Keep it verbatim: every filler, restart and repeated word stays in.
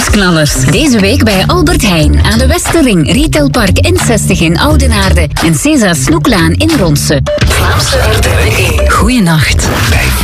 Weekendsknallers. Deze week bij Albert Heijn aan de Westerring, Retailpark N zestig in Oudenaarde en César Snoeklaan in Ronse. Vlaamse R T L één. Goeienacht.